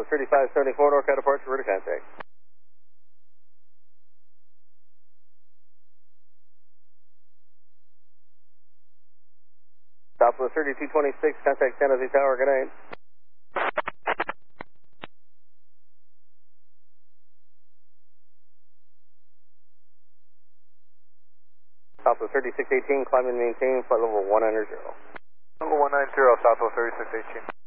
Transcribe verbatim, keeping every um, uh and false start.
Southwest thirty-five seventy-four, NorCal departure, ready to contact. Southwest thirty-two twenty-six, contact San Jose Tower, good night. Southwest thirty-six eighteen, climb and maintain, flight level one nine zero. Level one nine zero, Southwest thirty-six eighteen.